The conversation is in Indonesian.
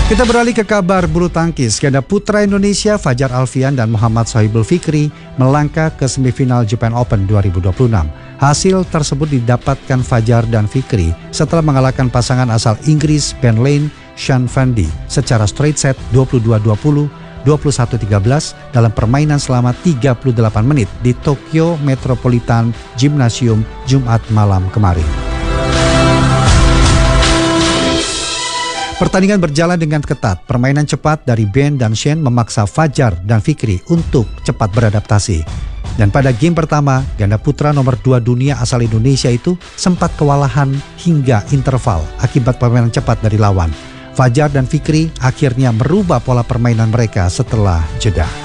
Kita beralih ke kabar bulu tangkis. Ganda putra Indonesia Fajar Alfian dan Muhammad Sohibul Fikri melangkah ke semifinal Japan Open 2026. Hasil tersebut didapatkan Fajar dan Fikri setelah mengalahkan pasangan asal Inggris Ben Lane Sean Fandi secara straight set 22-20, 21-13 dalam permainan selama 38 menit di Tokyo Metropolitan Gymnasium Jumat malam kemarin. Pertandingan berjalan dengan ketat. Permainan cepat dari Ben dan Shane memaksa Fajar dan Fikri untuk cepat beradaptasi. Dan pada game pertama, ganda putra nomor 2 dunia asal Indonesia itu sempat kewalahan hingga interval akibat permainan cepat dari lawan. Fajar dan Fikri akhirnya merubah pola permainan mereka setelah jeda.